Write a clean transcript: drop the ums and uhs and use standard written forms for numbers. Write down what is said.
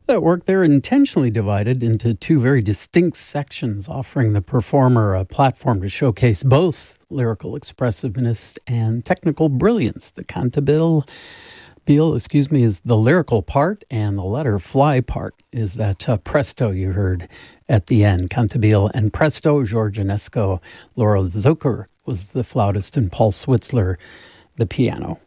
That work there intentionally divided into two very distinct sections, offering the performer a platform to showcase both lyrical expressiveness and technical brilliance. The cantabile is the lyrical part, and the letter fly part is that presto you heard at the end. Cantabile and presto, George Enesco, Laura Zucker was the flautist, and Paul Switzler, the piano.